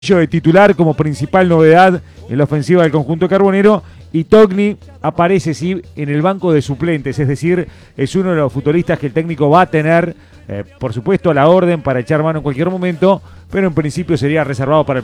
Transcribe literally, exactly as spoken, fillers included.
de titular como principal novedad en la ofensiva del conjunto carbonero, y Togni aparece sí en el banco de suplentes, es decir, es uno de los futbolistas que el técnico va a tener, eh, por supuesto, a la orden para echar mano en cualquier momento, pero en principio sería reservado para el